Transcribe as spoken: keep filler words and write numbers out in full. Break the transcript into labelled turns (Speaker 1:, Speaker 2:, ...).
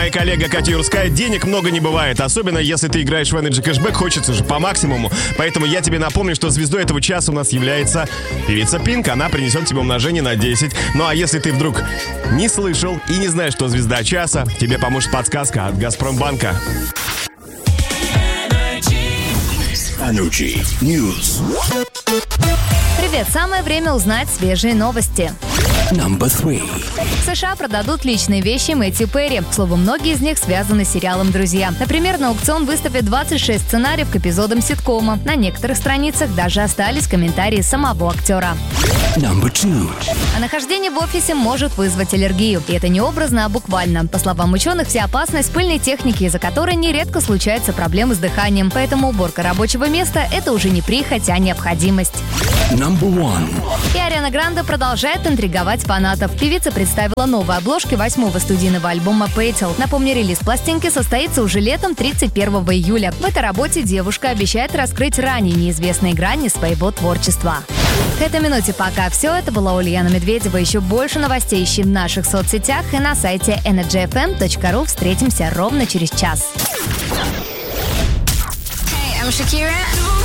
Speaker 1: Моя коллега Катя Юрская, денег много не бывает, особенно если ты играешь в Energy Cashback, хочется же по максимуму. Поэтому я тебе напомню, что звездой этого часа у нас является певица Пинк. Она принесет тебе умножение на десять. Ну а если ты вдруг не слышал и не знаешь, что звезда часа, тебе поможет подсказка от Газпромбанка.
Speaker 2: Energy News.
Speaker 3: Привет, самое время узнать свежие новости.
Speaker 2: Number three.
Speaker 3: В США продадут личные вещи Мэтью Перри. К слову, многие из них связаны с сериалом «Друзья». Например, на аукцион выставят двадцать шесть сценариев к эпизодам ситкома. На некоторых страницах даже остались комментарии самого актера.
Speaker 2: Number two.
Speaker 3: А нахождение в офисе может вызвать аллергию. И это не образно, а буквально. По словам ученых, вся опасность пыльной техники, из-за которой нередко случаются проблемы с дыханием. Поэтому уборка рабочего места – это уже не прихоть, а необходимость.
Speaker 2: Number one.
Speaker 3: И Ариана Гранде продолжает интриговать фанатов. Певица представила новые обложки восьмого студийного альбома «Пейтл». Напомню, релиз пластинки состоится уже летом тридцать первого июля. В этой работе девушка обещает раскрыть ранее неизвестные грани своего творчества. К этой минуте пока все. Это была Ульяна Медведева. Еще больше новостей ищи в наших соцсетях и на сайте энерджи эф эм точка ру. Встретимся ровно через час.
Speaker 4: Hey, I'm Shakira.